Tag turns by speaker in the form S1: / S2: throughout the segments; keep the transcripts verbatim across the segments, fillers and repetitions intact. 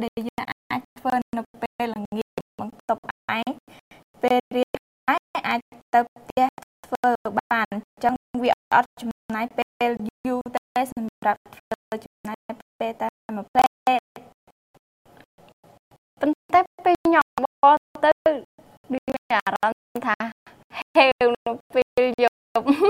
S1: ដែលយើងអាចធ្វើនៅពេលល្ងាចបន្ទប់ឯងពេលរៀនហើយអាចទៅផ្ទះធ្វើបានអញ្ចឹងវាអត់ចំណាយពេលយូរទេសម្រាប់ធ្វើចំណាយពេលតែមួយពេលប៉ុន្តែពេលញ៉ាំបបរទៅមានអារម្មណ៍ថាហេវនៅពេលយប់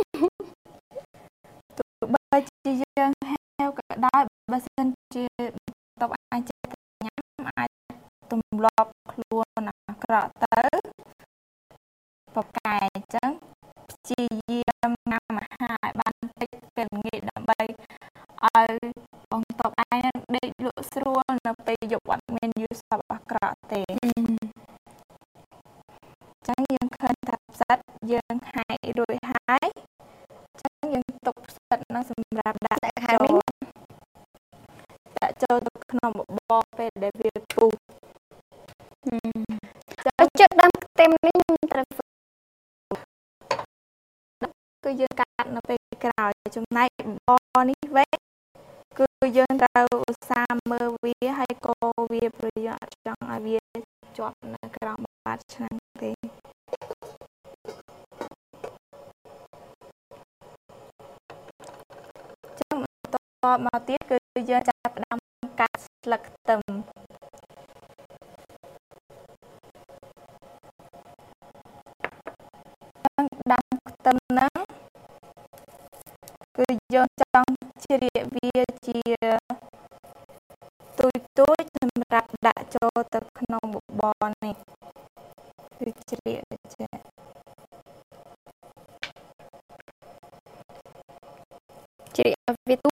S1: ទោះបីជាយើងហេវក៏ដោយបើសិនជាបន្ទប់ឯងចិត្តញ៉ាំអាចទម្លាប់ខ្លួនអាក្រក់ទៅប្រកែអញ្ចឹងព្យាយាមញ៉ាំអាហារឲ្យបានតិចពេលល្ងាចដើម្បីឲ្យបន្ទប់ឯងដេកលក់ស្រួលនៅពេលយប់អត់មានយឺសប្អាក្រក់ទេអញ្ចឹងយើងឃើញថាផ្សិតយើងហែករួចហើយអញ្ចឹងយើងទុកផ្សិតនឹងសម្រាប់ដាក់ចូលដាក់ចូលទៅក្នុងបបរពេលដែលវាពុះទៅចិត្តដាំខ្ទឹមនេះខ្ញុំត្រូវគឺយើងកាត់នៅពេលក្រោយចំណែកបបរនេះវិញគឺយើងត្រូវឧស្សាហ៍មើលវាហើយកូរវាព្រោះយើងអត់ចង់ឲ្យវាជាប់នៅក្រោមបាតឆ្នាំងទេចឹងបន្តមកទៀតគឺយើងចាប់ផ្ដើមកាត់ស្លឹកខ្ទឹមដាំខ្ទឹមហ្នឹងគឺយើងចង់ជ្រៀកវាជាទូចទូចសម្រាប់ដាក់ចូលទៅក្នុងបបរនេះគឺជ្រៀកចេះជ្រៀកវាទូ